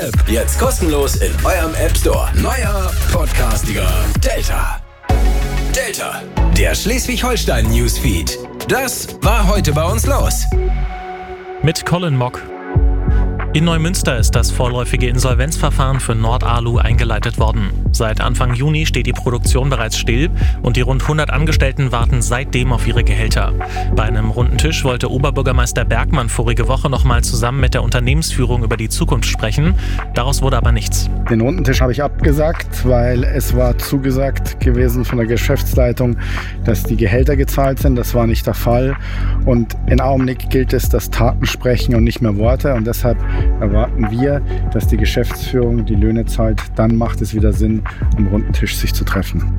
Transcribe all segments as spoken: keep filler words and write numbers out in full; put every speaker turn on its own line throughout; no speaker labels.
App. Jetzt kostenlos in eurem App Store. Neuer Podcastiger Delta. Delta, der Schleswig-Holstein-Newsfeed. Das war heute bei uns los.
Mit Colin Mock. In Neumünster ist das vorläufige Insolvenzverfahren für Nord-Alu eingeleitet worden. Seit Anfang Juni steht die Produktion bereits still und die rund hundert Angestellten warten seitdem auf ihre Gehälter. Bei einem runden Tisch wollte Oberbürgermeister Bergmann vorige Woche noch mal zusammen mit der Unternehmensführung über die Zukunft sprechen. Daraus wurde aber nichts.
Den runden Tisch habe ich abgesagt, weil es war zugesagt gewesen von der Geschäftsleitung, dass die Gehälter gezahlt sind. Das war nicht der Fall. Und im Augenblick gilt es, dass Taten sprechen und nicht mehr Worte. Und deshalb erwarten wir, dass die Geschäftsführung die Löhne zahlt. Dann macht es wieder Sinn, am runden Tisch sich zu treffen.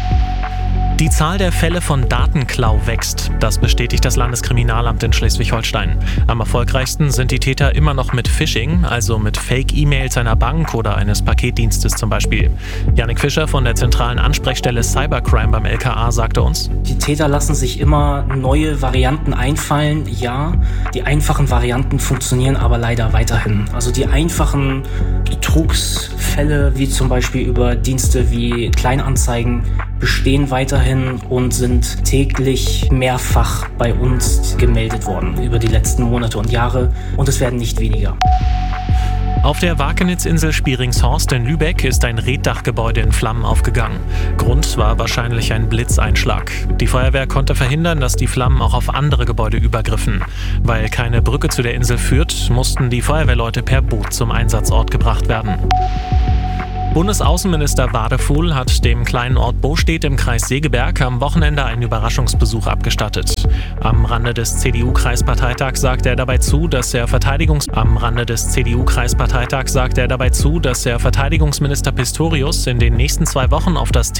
Die Zahl der Fälle von Datenklau wächst. Das bestätigt das Landeskriminalamt in Schleswig-Holstein. Am erfolgreichsten sind die Täter immer noch mit Phishing, also mit Fake-E-Mails einer Bank oder eines Paketdienstes zum Beispiel. Jannik Fischer von der zentralen Ansprechstelle Cybercrime beim L K A sagte uns:
Die Täter lassen sich immer neue Varianten einfallen. Ja, die einfachen Varianten funktionieren aber leider weiterhin. Also die einfachen Betrugsfälle, wie zum Beispiel über Dienste wie Kleinanzeigen, bestehen weiterhin und sind täglich mehrfach bei uns gemeldet worden über die letzten Monate und Jahre, und es werden nicht weniger.
Auf der Wakenitz-Insel Spieringshorst in Lübeck ist ein Reetdachgebäude in Flammen aufgegangen. Grund war wahrscheinlich ein Blitzeinschlag. Die Feuerwehr konnte verhindern, dass die Flammen auch auf andere Gebäude übergriffen. Weil keine Brücke zu der Insel führt, mussten die Feuerwehrleute per Boot zum Einsatzort gebracht werden. Bundesaußenminister Wadefuhl hat dem kleinen Ort Bostedt im Kreis Segeberg am Wochenende einen Überraschungsbesuch abgestattet. Am Rande des C D U-Kreisparteitags sagte er dabei zu, dass er Verteidigungs- Am Rande des C D U-Kreisparteitags sagte er dabei zu, dass er Verteidigungsminister Pistorius in den nächsten zwei Wochen auf das